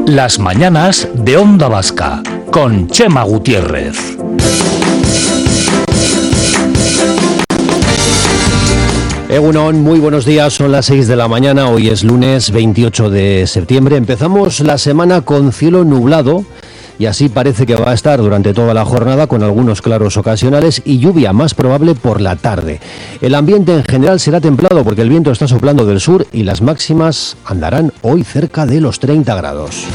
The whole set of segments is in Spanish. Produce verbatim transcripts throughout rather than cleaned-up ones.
Las mañanas de Onda Vasca, con Chema Gutiérrez. Egunon, muy buenos días, son las seis de la mañana, hoy es lunes veintiocho de septiembre. Empezamos la semana con cielo nublado y así parece que va a estar durante toda la jornada, con algunos claros ocasionales y lluvia más probable por la tarde. El ambiente en general será templado porque el viento está soplando del sur y las máximas andarán hoy cerca de los treinta grados.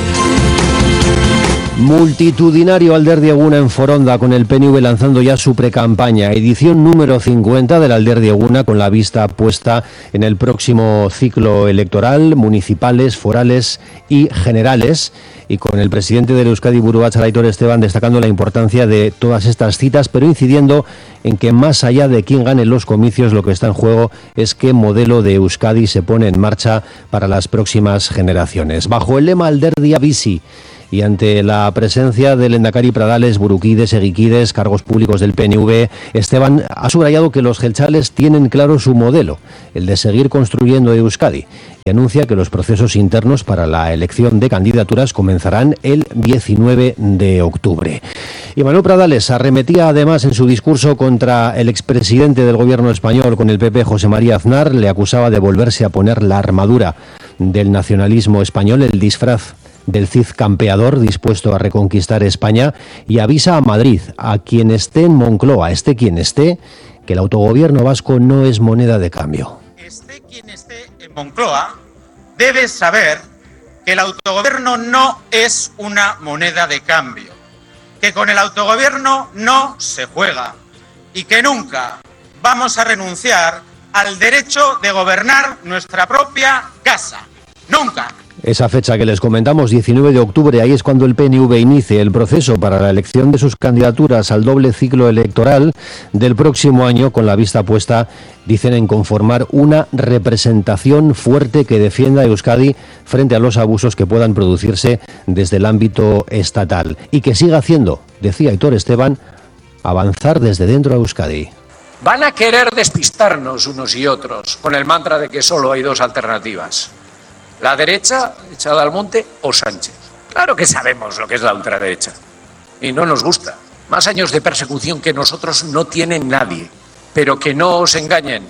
Multitudinario Alderdi Eguna en Foronda, con el P N V lanzando ya su precampaña, edición número cincuenta del Alderdi Eguna, con la vista puesta en el próximo ciclo electoral, municipales, forales y generales, y con el presidente del Euskadi Buru Batzar, Aitor Esteban, destacando la importancia de todas estas citas, pero incidiendo en que más allá de quién gane los comicios, lo que está en juego es qué modelo de Euskadi se pone en marcha para las próximas generaciones. Bajo el lema Alderdia Bizi, y ante la presencia del lehendakari Pradales, Burukides, Egikides, cargos públicos del P N V, Esteban ha subrayado que los jeltzales tienen claro su modelo, el de seguir construyendo Euskadi, y anuncia que los procesos internos para la elección de candidaturas comenzarán el diecinueve de octubre. Y Manuel Pradales arremetía además en su discurso contra el expresidente del gobierno español con el P P, José María Aznar. Le acusaba de volverse a poner la armadura del nacionalismo español, el disfraz del Cid campeador dispuesto a reconquistar España, y avisa a Madrid, a quien esté en Moncloa, esté quien esté, que el autogobierno vasco no es moneda de cambio. Esté quien esté en Moncloa, debe saber que el autogobierno no es una moneda de cambio, que con el autogobierno no se juega y que nunca vamos a renunciar al derecho de gobernar nuestra propia casa. ¡Nunca! Esa fecha que les comentamos, diecinueve de octubre, ahí es cuando el P N V inicie el proceso para la elección de sus candidaturas al doble ciclo electoral del próximo año, con la vista puesta, dicen, en conformar una representación fuerte que defienda a Euskadi frente a los abusos que puedan producirse desde el ámbito estatal, y que siga haciendo, decía Aitor Esteban, avanzar desde dentro a Euskadi. Van a querer despistarnos unos y otros con el mantra de que solo hay dos alternativas: la derecha echada al monte o Sánchez. Claro que sabemos lo que es la ultraderecha y no nos gusta. Más años de persecución que nosotros no tiene nadie. Pero que no os engañen.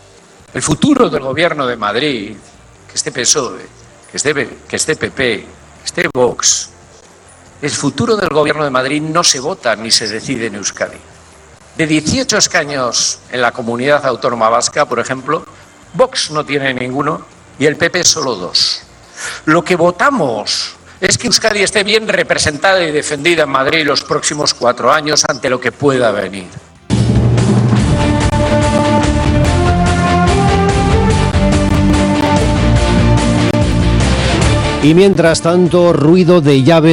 El futuro del gobierno de Madrid, que esté P S O E, que esté, que esté P P, que esté Vox, el futuro del gobierno de Madrid no se vota ni se decide en Euskadi. De dieciocho escaños en la comunidad autónoma vasca, por ejemplo, Vox no tiene ninguno y el P P solo dos. Lo que votamos es que Euskadi esté bien representada y defendida en Madrid los próximos cuatro años ante lo que pueda venir. Y mientras tanto, ruido de llaves